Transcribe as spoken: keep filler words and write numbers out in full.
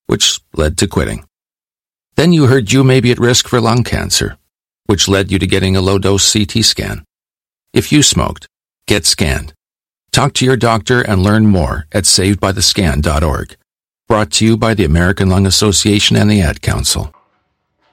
which led to quitting. Then you heard you may be at risk for lung cancer, which led you to getting a low-dose C T scan. If you smoked, get scanned. Talk to your doctor and learn more at saved by the scan dot org. Brought to you by the American Lung Association and the Ad Council.